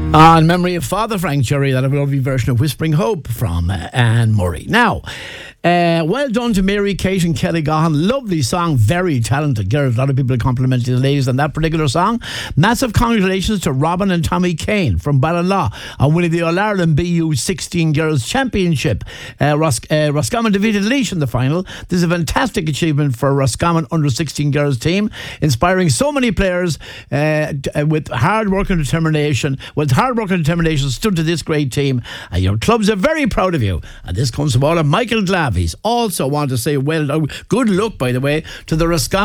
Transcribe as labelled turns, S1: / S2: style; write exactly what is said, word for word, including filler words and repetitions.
S1: On memory of Father Frank Cherry, that a lovely version of Whispering Hope from uh, Anne Murray. Now, uh, well done to Mary, Kate and Kelly Gahan. Lovely song, very talented girls. A lot of people complimenting the ladies on that particular song. Massive congratulations to Robin and Tommy Kane from Ballinlaw on winning the All-Ireland B U sixteen Girls Championship. Uh, Ros- uh, Roscommon defeated Laois in the final. This is a fantastic achievement for Roscommon under sixteen girls team, inspiring so many players uh, with hard work and determination. With hard work and determination stood to this great team, and your clubs are very proud of you. And this comes from all of Michael Glavies. Also want to say well done, good luck by the way to the Roscommon